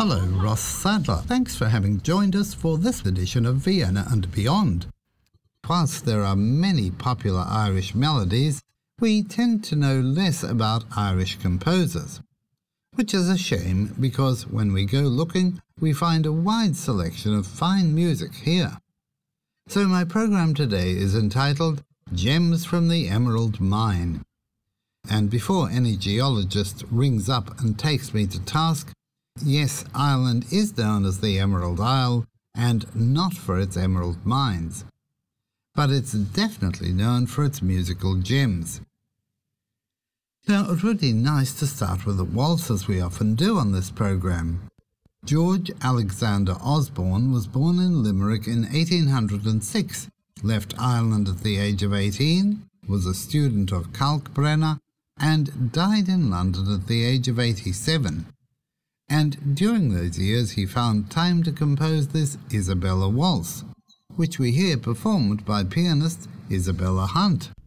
Hello, Ross Sadler. Thanks for having joined us for this edition of Vienna and Beyond. Whilst there are many popular Irish melodies, we tend to know less about Irish composers, which is a shame because when we go looking, we find a wide selection of fine music here. So my program today is entitled Gems from the Emerald Mine. And before any geologist rings up and takes me to task, yes, Ireland is known as the Emerald Isle, and not for its emerald mines. But it's definitely known for its musical gems. Now, it would be nice to start with a waltz, as we often do on this program. George Alexander Osborne was born in Limerick in 1806, left Ireland at the age of 18, was a student of Kalkbrenner, and died in London at the age of 87. And during those years he found time to compose this Isabella Waltz, which we hear performed by pianist Isabella Hunt.